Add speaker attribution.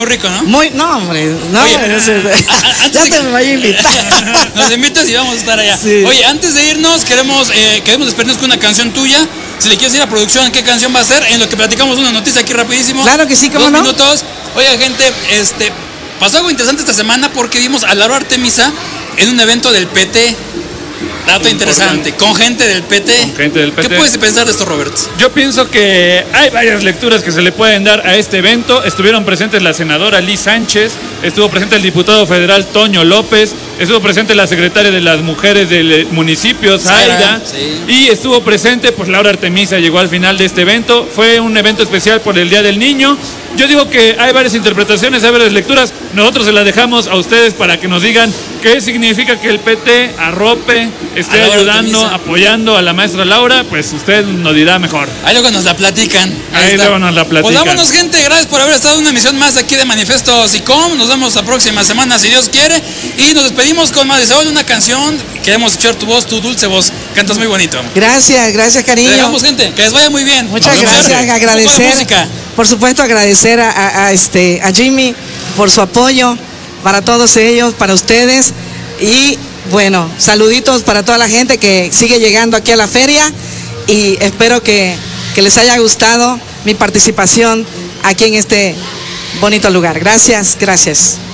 Speaker 1: rico, ¿no?
Speaker 2: No, hombre, no,
Speaker 1: Oye,
Speaker 2: ya te me voy a invitar.
Speaker 1: Nos invitas y vamos a estar allá.
Speaker 2: Sí.
Speaker 1: Oye, antes de irnos, queremos despedirnos con una canción tuya. Si le quieres ir a producción, ¿qué canción va a ser? En lo que platicamos una noticia aquí rapidísimo.
Speaker 2: Claro que sí, ¿cómo
Speaker 1: 2
Speaker 2: no?
Speaker 1: minutos. Oiga, gente, pasó algo interesante esta semana porque vimos a Laura Artemisa en un evento del PT. Dato interesante, con gente del PT.
Speaker 3: Con gente del PT.
Speaker 1: ¿Qué puedes pensar de esto, Robert?
Speaker 3: Yo pienso que hay varias lecturas que se le pueden dar a este evento. Estuvieron presentes la senadora Liz Sánchez, estuvo presente el diputado federal Toño López, estuvo presente la secretaria de las mujeres del municipio, Zaira,
Speaker 1: sí.
Speaker 3: y estuvo presente pues Laura Artemisa, llegó al final de este evento. Fue un evento especial por el Día del Niño. Yo digo que hay varias interpretaciones, hay varias lecturas. Nosotros se las dejamos a ustedes para que nos digan qué significa que el PT arrope, esté ayudando,
Speaker 1: Artemisa,
Speaker 3: apoyando a la maestra Laura. Pues usted nos dirá mejor.
Speaker 1: Ahí luego nos la platican.
Speaker 3: Ahí luego nos la platican.
Speaker 1: Pues vámonos, gente, gracias por haber estado en una emisión más aquí de Manifiesto SICOM. Nos vemos la próxima semana, si Dios quiere. Y nos despedimos con Marisol, una canción. Queremos escuchar tu voz, tu dulce voz. Cantas muy bonito.
Speaker 2: Gracias, cariño.
Speaker 1: Te dejamos, gente, que les vaya muy bien.
Speaker 2: Muchas gracias, agradecer. Por supuesto, agradecer a Jimmy por su apoyo, para todos ellos, para ustedes. Y bueno, saluditos para toda la gente que sigue llegando aquí a la feria. Y espero que les haya gustado mi participación aquí en este bonito lugar. Gracias.